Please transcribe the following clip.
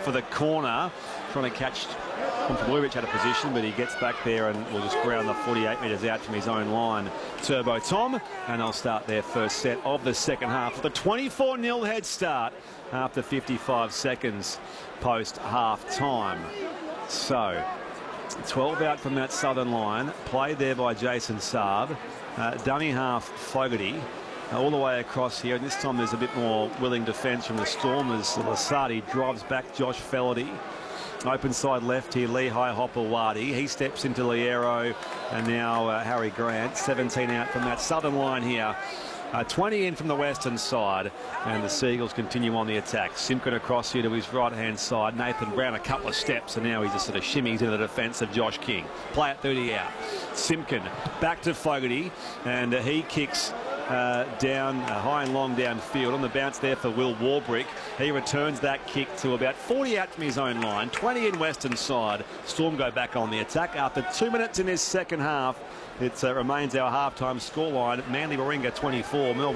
for the corner, trying to catch Wujovic out of position, but he gets back there and will just ground the 48 metres out from his own line. Turbo Tom, and they'll start their first set of the second half with a 24-0 head start after 55 seconds post half time. So 12 out from that southern line, played there by Jason Saab. Dummy half Fogarty all the way across here, and this time there's a bit more willing defence from the Storm as Lasardi drives back Josh Fellerty. Open side left here, Lehigh Hopewadi. He steps into Liero, and now Harry Grant. 17 out from that southern line here. 20 in from the western side, and the Seagulls continue on the attack. Simpkin across here to his right-hand side. Nathan Brown a couple of steps, and now he just sort of shimmies into the defence of Josh King. Play at 30 out. Simpkin back to Fogarty, and he kicks down high and long downfield. On the bounce there for Will Warbrick. He returns that kick to about 40 out from his own line. 20 in western side. Storm go back on the attack after 2 minutes in this second half. It remains our halftime scoreline. Manly Warringah 24, Melbourne